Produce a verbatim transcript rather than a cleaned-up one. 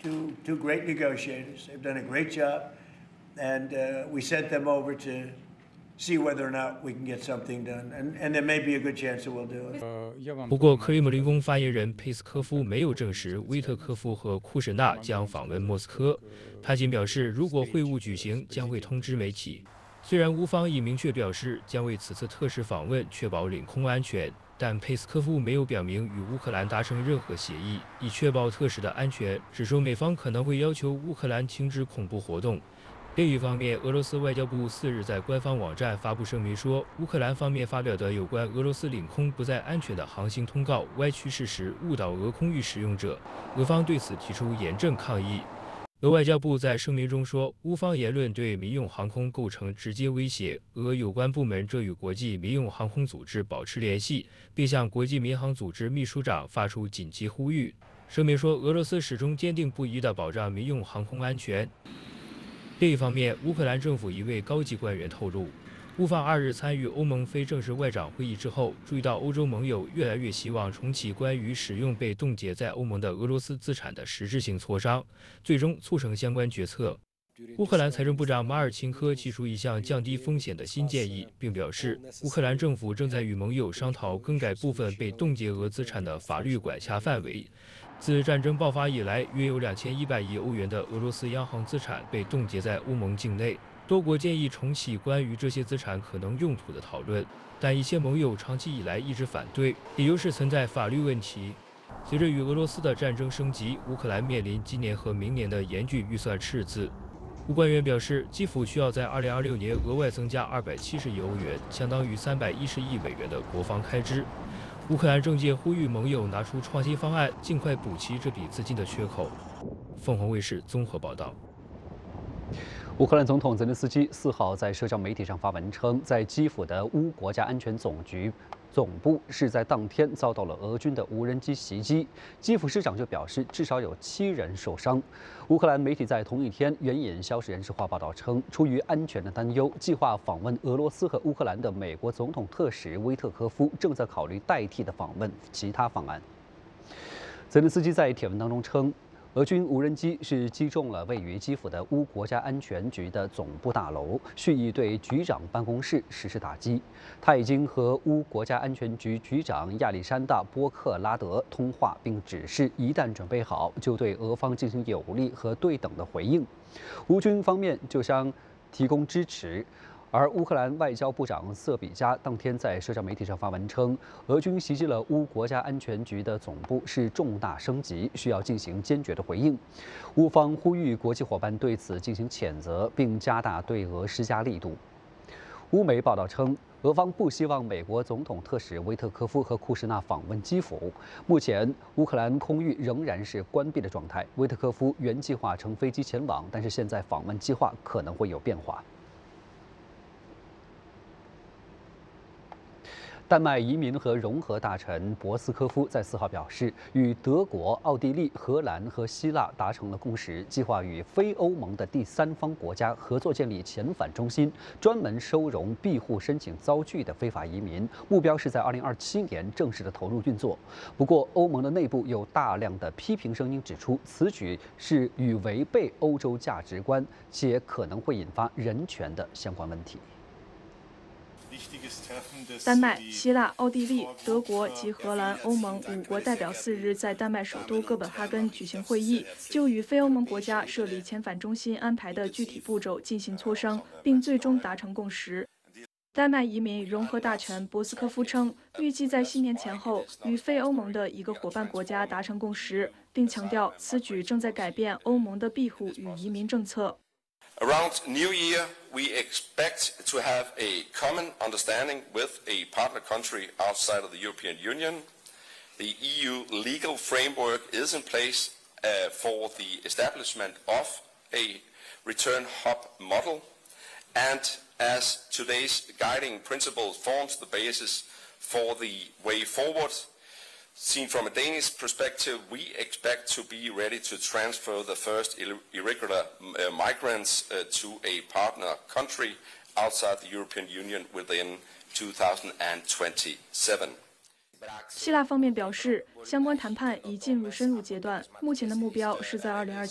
two two great negotiators. They've done a great job, and uh, we sent them over to see whether or not we can get something done, and and there may be a good chance that we'll do it. 不过，克里姆林宫发言人佩斯科夫没有证实威特科夫和库什纳将访问莫斯科。他仅表示，如果会晤举行，将会通知媒体。虽然乌方已明确表示将为此次特使访问确保领空安全，但佩斯科夫没有表明与乌克兰达成任何协议，以确保特使的安全，只说美方可能会要求乌克兰停止恐怖活动。 另一方面，俄罗斯外交部四日在官方网站发布声明说，乌克兰方面发表的有关俄罗斯领空不再安全的航行通告歪曲事实，误导俄空域使用者，俄方对此提出严正抗议。俄外交部在声明中说，乌方言论对民用航空构成直接威胁，俄有关部门正与国际民用航空组织保持联系，并向国际民航组织秘书长发出紧急呼吁。声明说，俄罗斯始终坚定不移地保障民用航空安全。 另一方面，乌克兰政府一位高级官员透露，乌方二日参与欧盟非正式外长会议之后，注意到欧洲盟友越来越希望重启关于使用被冻结在欧盟的俄罗斯资产的实质性磋商，最终促成相关决策。乌克兰财政部长马尔钦科提出一项降低风险的新建议，并表示，乌克兰政府正在与盟友商讨更改部分被冻结俄资产的法律管辖范围。 自战争爆发以来，约有两千一百亿欧元的俄罗斯央行资产被冻结在欧盟境内。多国建议重启关于这些资产可能用途的讨论，但一些盟友长期以来一直反对，理由是存在法律问题。随着与俄罗斯的战争升级，乌克兰面临今年和明年的严峻预算赤字。乌官员表示，基辅需要在二零二六年额外增加二百七十亿欧元，相当于三百一十亿美元的国防开支。 乌克兰政界呼吁盟友拿出创新方案，尽快补齐这笔资金的缺口。凤凰卫视综合报道。 乌克兰总统泽连斯基四号在社交媒体上发文称，在基辅的乌国家安全总局总部是在当天遭到了俄军的无人机袭击。基辅市长就表示，至少有七人受伤。乌克兰媒体在同一天援引消息人士话报道称，出于安全的担忧，计划访问俄罗斯和乌克兰的美国总统特使威特科夫正在考虑代替的访问其他方案。泽连斯基在帖文当中称， 俄军无人机是击中了位于基辅的乌国家安全局的总部大楼，蓄意对局长办公室实施打击。他已经和乌国家安全局局长亚历山大·波克拉德通话，并指示一旦准备好，就对俄方进行有力和对等的回应。乌军方面就将提供支持。 而乌克兰外交部长瑟比加当天在社交媒体上发文称，俄军袭击了乌国家安全局的总部是重大升级，需要进行坚决的回应。乌方呼吁国际伙伴对此进行谴责，并加大对俄施加力度。乌媒报道称，俄方不希望美国总统特使威特科夫和库什纳访问基辅。目前，乌克兰空域仍然是关闭的状态。威特科夫原计划乘飞机前往，但是现在访问计划可能会有变化。 丹麦移民和融合大臣博斯科夫在四号表示，与德国、奥地利、荷兰和希腊达成了共识，计划与非欧盟的第三方国家合作建立遣返中心，专门收容庇护申请遭拒的非法移民，目标是在二零二七年正式的投入运作。不过，欧盟的内部有大量的批评声音指出，此举是与违背欧洲价值观，且可能会引发人权的相关问题。 丹麦、希腊、奥地利、德国及荷兰、欧盟五国代表四日在丹麦首都哥本哈根举行会议，就与非欧盟国家设立遣返中心安排的具体步骤进行磋商，并最终达成共识。丹麦移民融合大臣博斯科夫称，预计在新年前后与非欧盟的一个伙伴国家达成共识，并强调此举正在改变欧盟的庇护与移民政策。 Around New Year, we expect to have a common understanding with a partner country outside of the European Union. The E U legal framework is in place uh, for the establishment of a return hub model, and as today's guiding principle forms the basis for the way forward, seen from a Danish perspective, we expect to be ready to transfer the first irregular uh, migrants uh, to a partner country outside the European Union within two thousand twenty-seven. 希腊方面表示，相关谈判已进入深入阶段，目前的目标是在二零二。